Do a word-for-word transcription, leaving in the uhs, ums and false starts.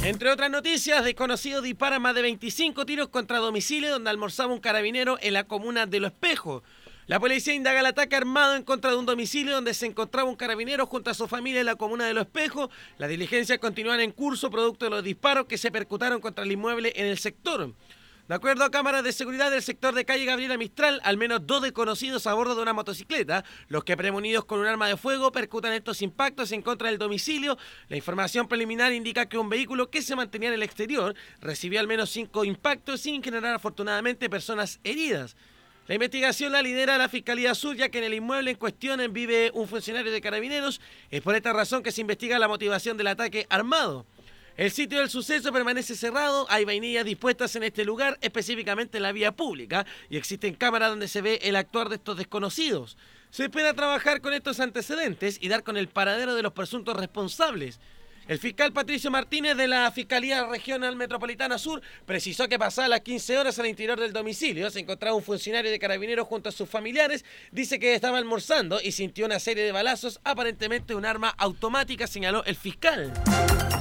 Entre otras noticias, desconocidos disparan más de veinticinco tiros contra domicilio donde almorzaba un carabinero en la comuna de Los Espejos. La policía indaga el ataque armado en contra de un domicilio donde se encontraba un carabinero junto a su familia en la comuna de Los Espejos. Las diligencias continúan en curso producto de los disparos que se percutaron contra el inmueble en el sector. De acuerdo a cámaras de seguridad del sector de calle Gabriela Mistral, al menos dos desconocidos a bordo de una motocicleta, los que premonidos con un arma de fuego percutan estos impactos en contra del domicilio. La información preliminar indica que un vehículo que se mantenía en el exterior recibió al menos cinco impactos sin generar afortunadamente personas heridas. La investigación la lidera la Fiscalía Sur, ya que en el inmueble en cuestión vive un funcionario de Carabineros. Es por esta razón que se investiga la motivación del ataque armado. El sitio del suceso permanece cerrado, hay vainillas dispuestas en este lugar, específicamente en la vía pública, y existen cámaras donde se ve el actuar de estos desconocidos. Se espera trabajar con estos antecedentes y dar con el paradero de los presuntos responsables. El fiscal Patricio Martínez de la Fiscalía Regional Metropolitana Sur precisó que pasadas las quince horas al interior del domicilio se encontraba un funcionario de Carabineros junto a sus familiares. Dice que estaba almorzando y sintió una serie de balazos, aparentemente un arma automática, señaló el fiscal.